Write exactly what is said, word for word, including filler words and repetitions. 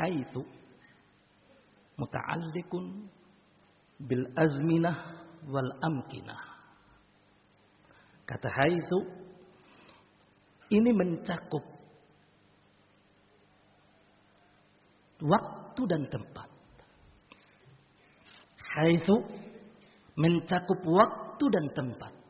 haitsu muta'alliqun bil azminah wal amkinah. Kata haitsu ini mencakup waktu dan tempat. Haitsu mencakup waktu dan tempat.